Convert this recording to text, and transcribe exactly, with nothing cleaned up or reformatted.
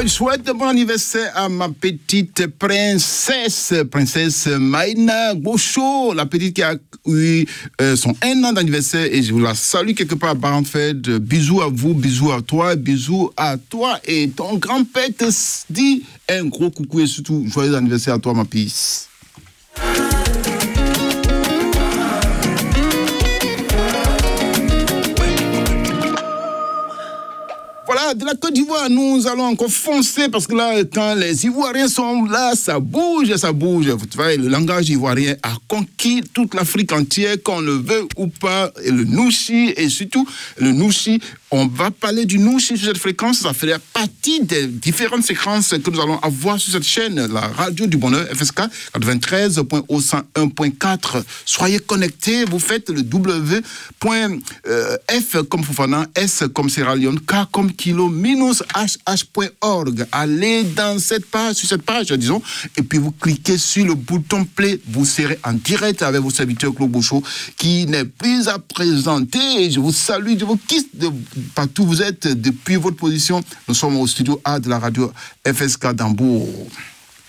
je souhaite bon anniversaire à ma petite princesse, princesse Maïna Gaucho, la petite qui a eu euh, son un an d'anniversaire et je vous la salue quelque part par en fait. Bisous à vous, bisous à toi, bisous à toi et ton grand-père te dit un gros coucou et surtout joyeux anniversaire à toi ma pisse. Voilà, de la Côte d'Ivoire, nous allons encore foncer parce que là, quand les Ivoiriens sont là, ça bouge, ça bouge. Vous voyez, le langage ivoirien a conquis toute l'Afrique entière, qu'on le veut ou pas. Et le nouchi, et surtout le nouchi, on va parler du nouchi sur cette fréquence. Ça fait partie des différentes séquences que nous allons avoir sur cette chaîne, la radio du bonheur, F S K quatre-vingt-treize point cent un point quatre. Soyez connectés, vous faites le W. F comme Fofana, S comme Sierra Leone, K comme Kilo, minus H H point org. Allez dans cette page, sur cette page, disons, et puis vous cliquez sur le bouton play. Vous serez en direct avec vos serviteurs Claude Bouchot, qui n'est plus à présenter. Et je vous salue, je vous kiss de partout où vous êtes depuis votre position. Nous sommes au studio A de la radio F S K d'Hambourg.